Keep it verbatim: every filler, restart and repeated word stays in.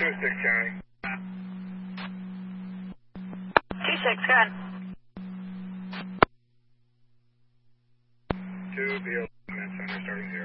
two six, County. two six, go ahead. two, B L, starting zero.